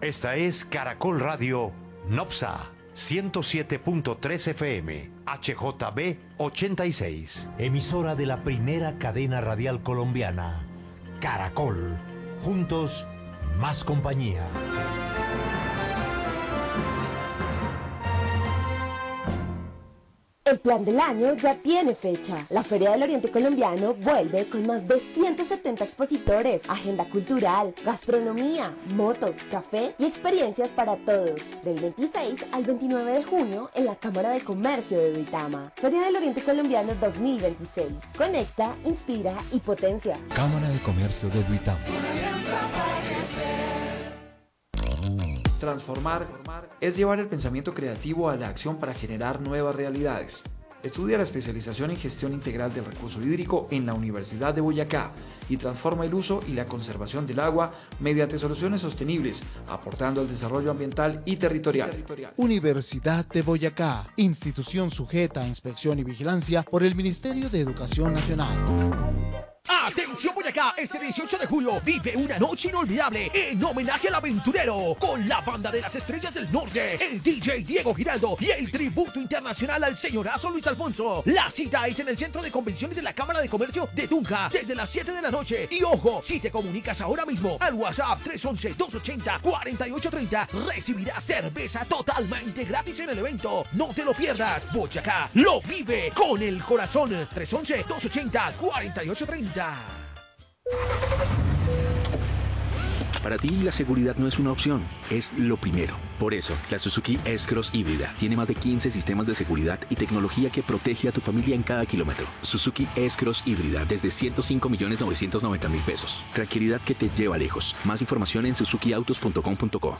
Esta es Caracol Radio Nopsa 107.3 FM, HJB 86. Emisora de la primera cadena radial colombiana, Caracol. Juntos, más compañía. El plan del año ya tiene fecha. La Feria del Oriente Colombiano vuelve con más de 170 expositores, agenda cultural, gastronomía, motos, café y experiencias para todos. Del 26 al 29 de junio en la Cámara de Comercio de Duitama. Feria del Oriente Colombiano 2026. Conecta, inspira y potencia. Cámara de Comercio de Duitama. Transformar es llevar el pensamiento creativo a la acción para generar nuevas realidades. Estudia la especialización en gestión integral del recurso hídrico en la Universidad de Boyacá y transforma el uso y la conservación del agua mediante soluciones sostenibles, aportando al desarrollo ambiental y territorial. Universidad de Boyacá, institución sujeta a inspección y vigilancia por el Ministerio de Educación Nacional. ¡Atención Boyacá! Este 18 de julio vive una noche inolvidable en homenaje al aventurero con la banda de las estrellas del norte, el DJ Diego Giraldo y el tributo internacional al señorazo Luis Alfonso. La cita es en el Centro de Convenciones de la Cámara de Comercio de Tunja desde las 7 de la noche. Y ojo, si te comunicas ahora mismo al WhatsApp 311-280-4830 recibirás cerveza totalmente gratis en el evento. No te lo pierdas. Boyacá lo vive con el corazón. 311-280-4830. Para ti la seguridad no es una opción, es lo primero. Por eso, la Suzuki S-Cross híbrida tiene más de 15 sistemas de seguridad y tecnología que protege a tu familia en cada kilómetro. Suzuki S-Cross híbrida desde 105.990.000 pesos. Tranquilidad que te lleva lejos. Más información en suzukiautos.com.co.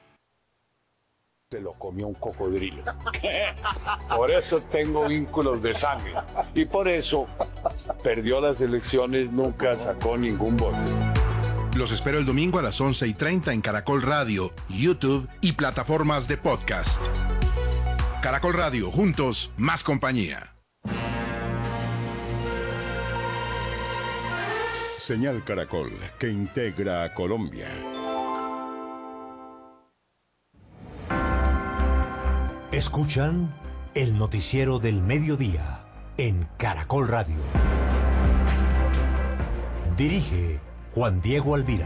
Se lo comió un cocodrilo. Por eso tengo vínculos de sangre. Y por eso perdió las elecciones, nunca sacó ningún voto. Los espero el domingo a las 11:30 en Caracol Radio, YouTube y plataformas de podcast. Caracol Radio, juntos, más compañía. Señal Caracol, que integra a Colombia. Escuchan el noticiero del mediodía en Caracol Radio. Dirige Juan Diego Alvira.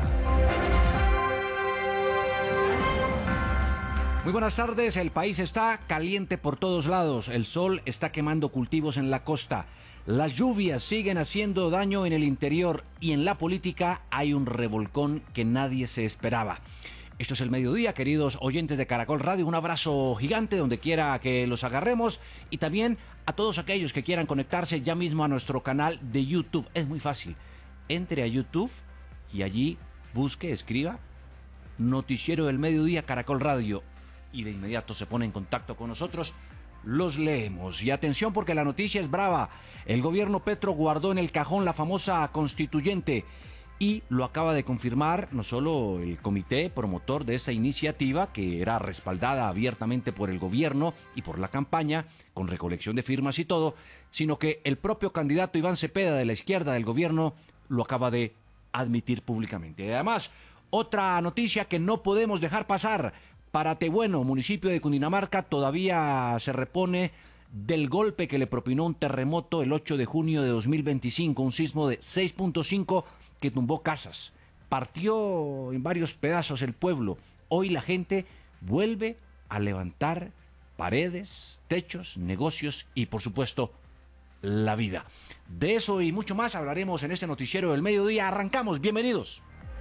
Muy buenas tardes, el país está caliente por todos lados, el sol está quemando cultivos en la costa, las lluvias siguen haciendo daño en el interior y en la política hay un revolcón que nadie se esperaba. Esto es el mediodía, queridos oyentes de Caracol Radio, un abrazo gigante donde quiera que los agarremos y también a todos aquellos que quieran conectarse ya mismo a nuestro canal de YouTube. Es muy fácil, entre a YouTube y allí busque, escriba Noticiero del Mediodía Caracol Radio y de inmediato se pone en contacto con nosotros, los leemos. Y atención porque la noticia es brava, el gobierno Petro guardó en el cajón la famosa constituyente y lo acaba de confirmar no solo el comité promotor de esta iniciativa, que era respaldada abiertamente por el gobierno y por la campaña, con recolección de firmas y todo, sino que el propio candidato Iván Cepeda de la izquierda del gobierno lo acaba de admitir públicamente. Y además, otra noticia que no podemos dejar pasar, Paratebueno, municipio de Cundinamarca, todavía se repone del golpe que le propinó un terremoto el 8 de junio de 2025, un sismo de 6.5 que tumbó casas, partió en varios pedazos el pueblo. Hoy la gente vuelve a levantar paredes, techos, negocios y por supuesto la vida. De eso y mucho más hablaremos en este noticiero del mediodía. Arrancamos, bienvenidos.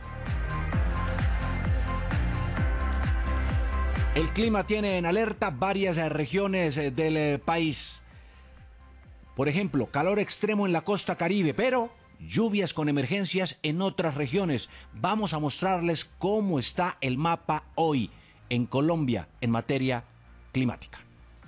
El clima tiene en alerta varias regiones del país. Por ejemplo, calor extremo en la costa Caribe, pero lluvias con emergencias en otras regiones. Vamos a mostrarles cómo está el mapa hoy en Colombia en materia climática.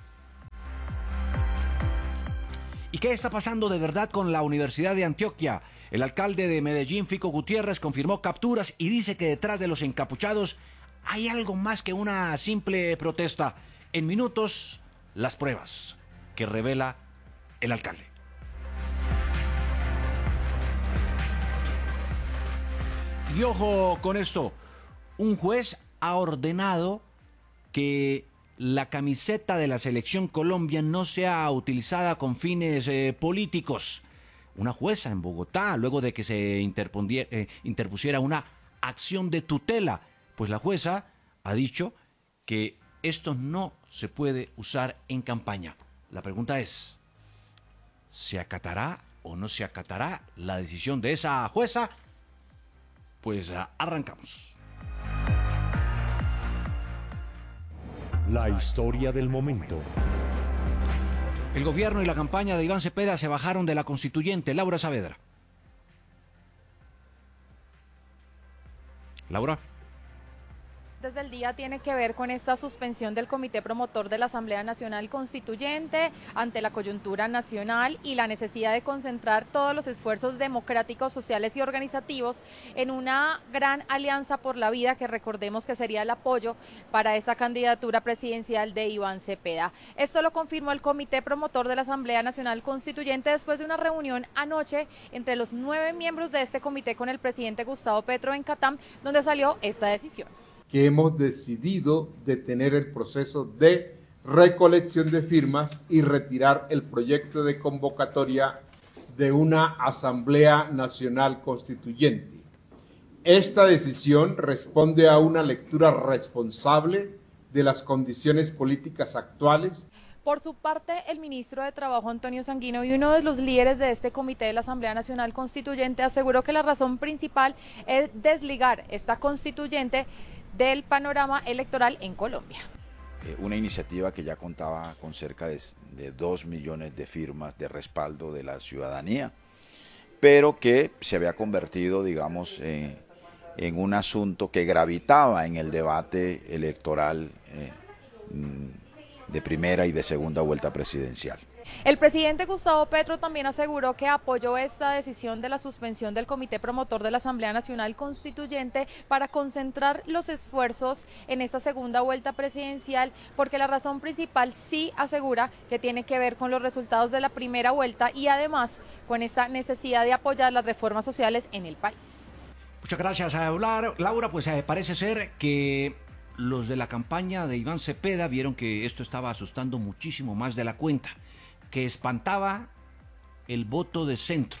¿Y qué está pasando de verdad con la Universidad de Antioquia? El alcalde de Medellín, Fico Gutiérrez, confirmó capturas y dice que detrás de los encapuchados hay algo más que una simple protesta. En minutos, las pruebas que revela el alcalde. Y ojo con esto, un juez ha ordenado que la camiseta de la Selección Colombia no sea utilizada con fines políticos. Una jueza en Bogotá, luego de que se interpusiera una acción de tutela, pues la jueza ha dicho que esto no se puede usar en campaña. La pregunta es, ¿se acatará o no se acatará la decisión de esa jueza? Pues arrancamos. La historia del momento. El gobierno y la campaña de Iván Cepeda se bajaron de la constituyente. Laura Saavedra. Laura. Desde el día tiene que ver con esta suspensión del Comité Promotor de la Asamblea Nacional Constituyente ante la coyuntura nacional y la necesidad de concentrar todos los esfuerzos democráticos, sociales y organizativos en una gran alianza por la vida que recordemos que sería el apoyo para esa candidatura presidencial de Iván Cepeda. Esto lo confirmó el Comité Promotor de la Asamblea Nacional Constituyente después de una reunión anoche entre los 9 miembros de este comité con el presidente Gustavo Petro en Catam, donde salió esta decisión. Que hemos decidido detener el proceso de recolección de firmas y retirar el proyecto de convocatoria de una Asamblea Nacional Constituyente. Esta decisión responde a una lectura responsable de las condiciones políticas actuales. Por su parte, el ministro de Trabajo, Antonio Sanguino, y uno de los líderes de este comité de la Asamblea Nacional Constituyente, aseguró que la razón principal es desligar esta constituyente del panorama electoral en Colombia. Una iniciativa que ya contaba con cerca de 2 millones de firmas de respaldo de la ciudadanía, pero que se había convertido, digamos, en un asunto que gravitaba en el debate electoral de primera y de segunda vuelta presidencial. El presidente Gustavo Petro también aseguró que apoyó esta decisión de la suspensión del Comité Promotor de la Asamblea Nacional Constituyente para concentrar los esfuerzos en esta segunda vuelta presidencial, porque la razón principal sí asegura que tiene que ver con los resultados de la primera vuelta y además con esta necesidad de apoyar las reformas sociales en el país. Muchas gracias, Laura. Pues parece ser que los de la campaña de Iván Cepeda vieron que esto estaba asustando muchísimo más de la cuenta, que espantaba el voto de centro.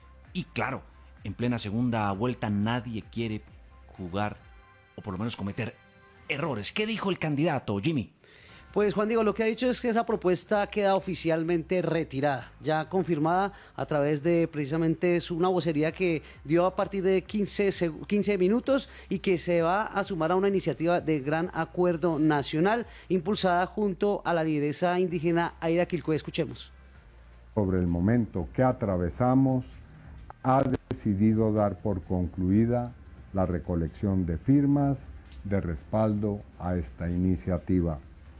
Y claro, en plena segunda vuelta nadie quiere jugar o por lo menos cometer errores. ¿Qué dijo el candidato, Jimmy? Pues Juan Diego, lo que ha dicho es que esa propuesta queda oficialmente retirada, ya confirmada a través de precisamente una vocería que dio a partir de 15 minutos y que se va a sumar a una iniciativa de gran acuerdo nacional impulsada junto a la lideresa indígena Aida Quilcue. Escuchemos. Sobre el momento que atravesamos, ha decidido dar por concluida la recolección de firmas de respaldo a esta iniciativa.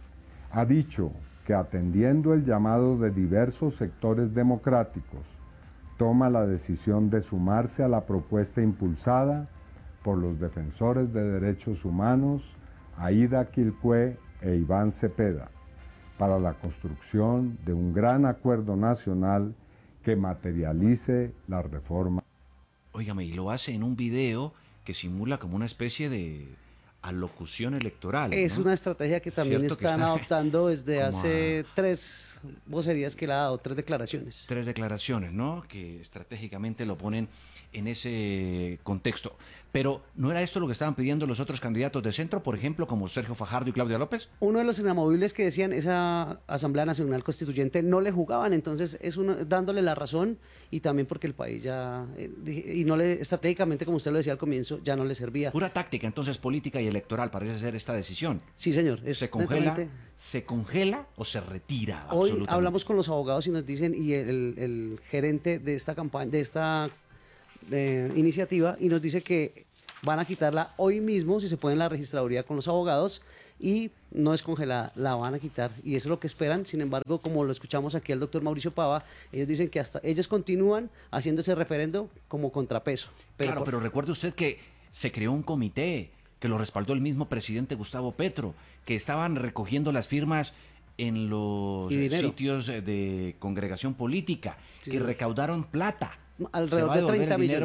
Ha dicho que atendiendo el llamado de diversos sectores democráticos, toma la decisión de sumarse a la propuesta impulsada por los defensores de derechos humanos, Aida Quilcue e Iván Cepeda, para la construcción de un gran acuerdo nacional que materialice la reforma. Óigame, y lo hace en un video que simula como una especie de alocución electoral. Es una estrategia que también están adoptando desde hace 3 vocerías que le ha dado, 3 declaraciones. 3 declaraciones, ¿no? Que estratégicamente lo ponen en ese contexto. Pero, ¿no era esto lo que estaban pidiendo los otros candidatos de centro, por ejemplo, como Sergio Fajardo y Claudia López? Uno de los inamovibles que decían esa Asamblea Nacional Constituyente no le jugaban, entonces es dándole la razón y también porque el país ya, y no le, estratégicamente, como usted lo decía al comienzo, ya no le servía. Pura táctica, entonces, política y electoral parece ser esta decisión. Sí, señor. ¿Se congela o se retira? Hoy hablamos con los abogados y nos dicen, y el gerente de esta campaña, de esta iniciativa, y nos dice que van a quitarla hoy mismo, si se puede, en la registraduría con los abogados, y no es congelada, la van a quitar, y eso es lo que esperan. Sin embargo, como lo escuchamos aquí al doctor Mauricio Pava, ellos dicen que hasta ellos continúan haciendo ese referendo como contrapeso. Pero recuerde usted que se creó un comité que lo respaldó el mismo presidente Gustavo Petro, que estaban recogiendo las firmas en los sitios de congregación política, que recaudaron plata. Alrededor de 30 millones.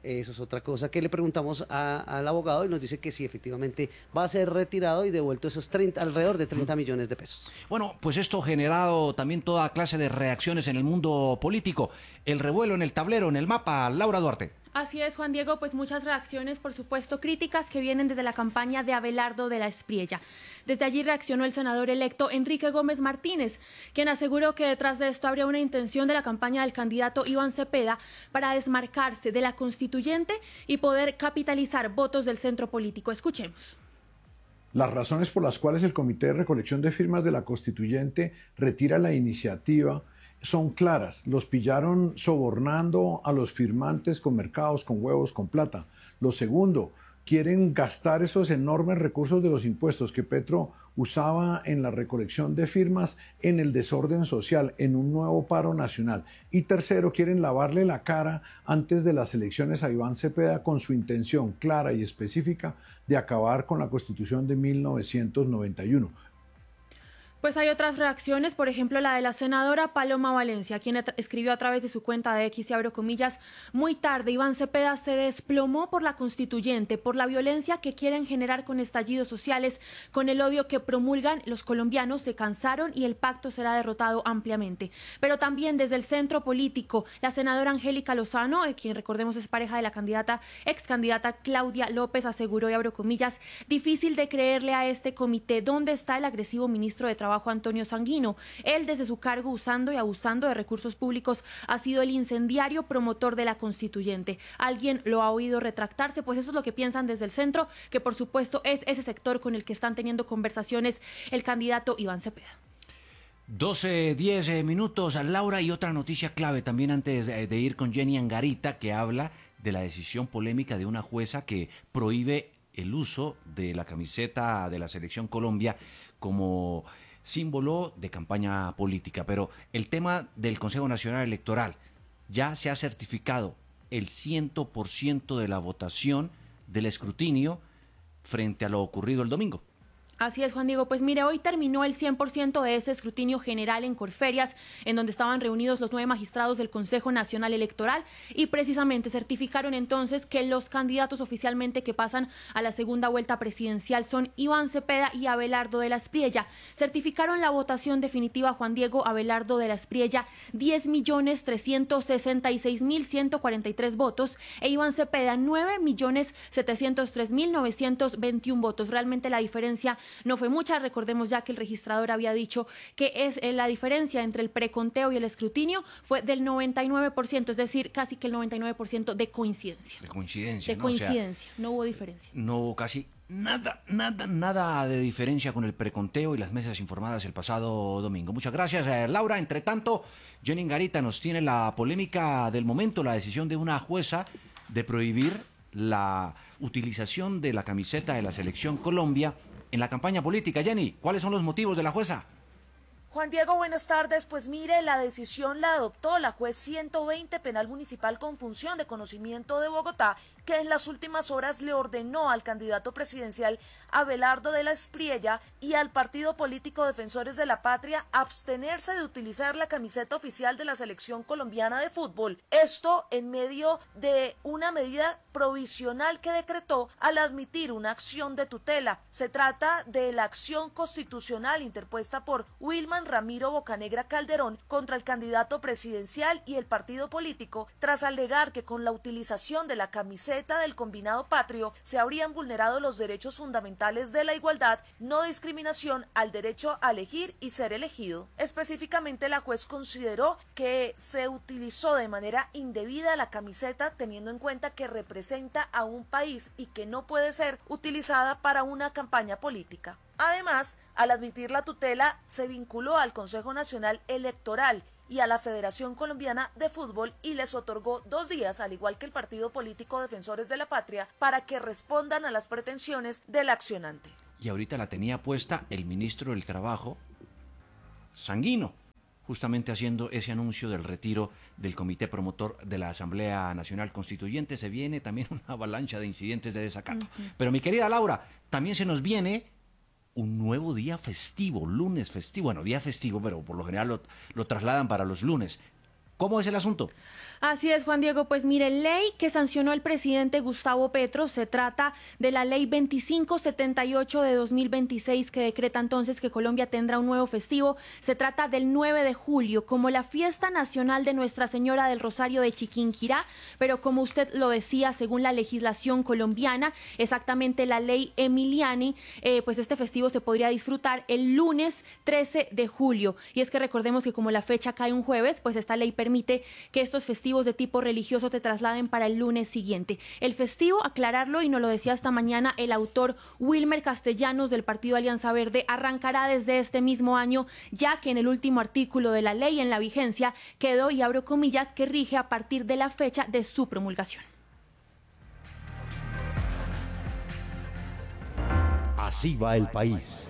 Eso es otra cosa que le preguntamos al abogado y nos dice que sí, efectivamente va a ser retirado y devuelto esos alrededor de 30 millones de pesos. Bueno, pues esto ha generado también toda clase de reacciones en el mundo político. El revuelo en el tablero, en el mapa. Laura Duarte. Así es, Juan Diego, pues muchas reacciones, por supuesto, críticas que vienen desde la campaña de Abelardo de la Espriella. Desde allí reaccionó el senador electo Enrique Gómez Martínez, quien aseguró que detrás de esto habría una intención de la campaña del candidato Iván Cepeda para desmarcarse de la constituyente y poder capitalizar votos del centro político. Escuchemos. Las razones por las cuales el Comité de Recolección de Firmas de la Constituyente retira la iniciativa son claras. Los pillaron sobornando a los firmantes con mercados, con huevos, con plata. Lo segundo, quieren gastar esos enormes recursos de los impuestos que Petro usaba en la recolección de firmas en el desorden social, en un nuevo paro nacional. Y tercero, quieren lavarle la cara antes de las elecciones a Iván Cepeda con su intención clara y específica de acabar con la Constitución de 1991. Pues hay otras reacciones, por ejemplo la de la senadora Paloma Valencia, quien escribió a través de su cuenta de X, y abro comillas: muy tarde, Iván Cepeda se desplomó por la constituyente, por la violencia que quieren generar con estallidos sociales, con el odio que promulgan. Los colombianos se cansaron y el pacto será derrotado ampliamente. Pero también desde el centro político, la senadora Angélica Lozano, quien recordemos es pareja de la ex candidata Claudia López, aseguró, y abro comillas: difícil de creerle a este comité. ¿Dónde está el agresivo ministro de Trabajo Antonio Sanguino? Él, desde su cargo, usando y abusando de recursos públicos, ha sido el incendiario promotor de la constituyente. ¿Alguien lo ha oído retractarse? Pues eso es lo que piensan desde el centro, que por supuesto es ese sector con el que están teniendo conversaciones el candidato Iván Cepeda. 12:10 minutos, Laura, y otra noticia clave también antes de ir con Jenny Angarita, que habla de la decisión polémica de una jueza que prohíbe el uso de la camiseta de la Selección Colombia como símbolo de campaña política. Pero el tema del Consejo Nacional Electoral, ya se ha certificado el 100% de la votación del escrutinio frente a lo ocurrido el domingo. Así es, Juan Diego. Pues mire, hoy terminó el 100% de ese escrutinio general en Corferias, en donde estaban reunidos los 9 magistrados del Consejo Nacional Electoral, y precisamente certificaron entonces que los candidatos oficialmente que pasan a la segunda vuelta presidencial son Iván Cepeda y Abelardo de la Espriella. Certificaron la votación definitiva, Juan Diego: Abelardo de la Espriella 10.366.143 votos e Iván Cepeda 9.703.921 votos. Realmente la diferencia no fue mucha. Recordemos ya que el registrador había dicho que la diferencia entre el preconteo y el escrutinio fue del 99%, es decir, casi que el 99% de coincidencia. De coincidencia, ¿no? Coincidencia, o sea, no hubo diferencia. No hubo casi nada de diferencia con el preconteo y las mesas informadas el pasado domingo. Muchas gracias, Laura. Entre tanto, Jenny Angarita nos tiene la polémica del momento, la decisión de una jueza de prohibir la utilización de la camiseta de la Selección Colombia en la campaña política. Jenny, ¿cuáles son los motivos de la jueza? Juan Diego, buenas tardes. Pues mire, la decisión la adoptó la juez 120 Penal Municipal con función de conocimiento de Bogotá, que en las últimas horas le ordenó al candidato presidencial Abelardo de la Espriella y al partido político Defensores de la Patria abstenerse de utilizar la camiseta oficial de la Selección Colombiana de Fútbol. Esto en medio de una medida provisional que decretó al admitir una acción de tutela. Se trata de la acción constitucional interpuesta por Wilman Ramiro Bocanegra Calderón contra el candidato presidencial y el partido político, tras alegar que con la utilización de la camiseta del combinado patrio se habrían vulnerado los derechos fundamentales de la igualdad, no discriminación, al derecho a elegir y ser elegido. Específicamente, la juez consideró que se utilizó de manera indebida la camiseta, teniendo en cuenta que representa a un país y que no puede ser utilizada para una campaña política. Además, al admitir la tutela, se vinculó al Consejo Nacional Electoral y a la Federación Colombiana de Fútbol y les otorgó 2 días, al igual que el partido político Defensores de la Patria, para que respondan a las pretensiones del accionante. Y ahorita la tenía puesta el ministro del Trabajo, Sanguino, justamente haciendo ese anuncio del retiro del comité promotor de la Asamblea Nacional Constituyente. Se viene también una avalancha de incidentes de desacato. Pero mi querida Laura, también se nos viene un nuevo día festivo, lunes festivo. Bueno, día festivo, pero por lo general lo trasladan para los lunes. ¿Cómo es el asunto? Así es, Juan Diego. Pues mire, ley que sancionó el presidente Gustavo Petro, se trata de la ley 2578 de 2026 que decreta entonces que Colombia tendrá un nuevo festivo. Se trata del 9 de julio como la fiesta nacional de Nuestra Señora del Rosario de Chiquinquirá, pero como usted lo decía, según la legislación colombiana, exactamente la ley Emiliani, pues este festivo se podría disfrutar el lunes 13 de julio. Y es que recordemos que como la fecha cae un jueves, pues esta ley permite que estos festivos de tipo religioso te trasladen para el lunes siguiente. El festivo, aclararlo, y nos lo decía esta mañana el autor Wilmer Castellanos del Partido Alianza Verde, arrancará desde este mismo año, ya que en el último artículo de la ley en la vigencia quedó, y abro comillas, que rige a partir de la fecha de su promulgación. Así va el país.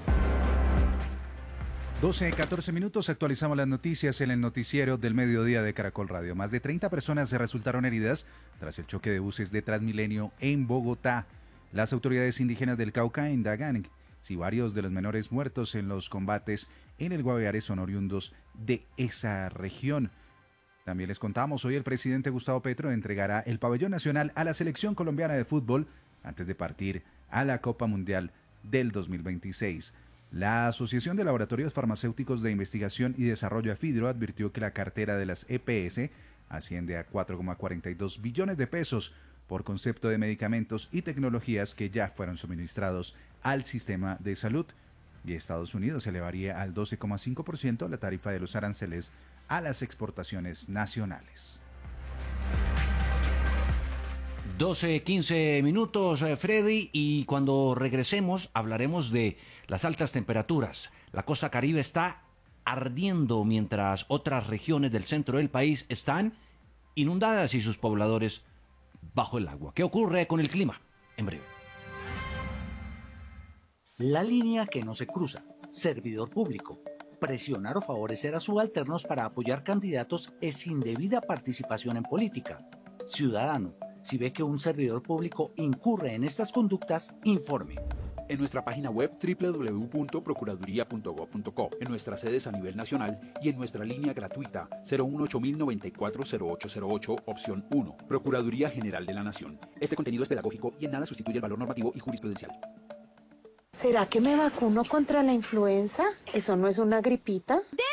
12:14 minutos, actualizamos las noticias en el noticiero del mediodía de Caracol Radio. Más de 30 personas se resultaron heridas tras el choque de buses de Transmilenio en Bogotá. Las autoridades indígenas del Cauca indagan si varios de los menores muertos en los combates en el Guaviare son oriundos de esa región. También les contamos, hoy el presidente Gustavo Petro entregará el pabellón nacional a la selección colombiana de fútbol antes de partir a la Copa Mundial del 2026. La Asociación de Laboratorios Farmacéuticos de Investigación y Desarrollo AFIDRO advirtió que la cartera de las EPS asciende a 4,42 billones de pesos por concepto de medicamentos y tecnologías que ya fueron suministrados al sistema de salud. Y Estados Unidos elevaría al 12,5% la tarifa de los aranceles a las exportaciones nacionales. 12:15 minutos, Freddy, y cuando regresemos hablaremos de las altas temperaturas. La costa caribe está ardiendo mientras otras regiones del centro del país están inundadas y sus pobladores bajo el agua. ¿Qué ocurre con el clima? En breve. La línea que no se cruza. Servidor público. Presionar o favorecer a subalternos para apoyar candidatos es indebida participación en política. Ciudadano, si ve que un servidor público incurre en estas conductas, informe. En nuestra página web www.procuraduría.gov.co, en nuestras sedes a nivel nacional y en nuestra línea gratuita 018-094-0808, opción 1. Procuraduría General de la Nación. Este contenido es pedagógico y en nada sustituye el valor normativo y jurisprudencial. ¿Será que me vacuno contra la influenza? ¿Eso no es una gripita?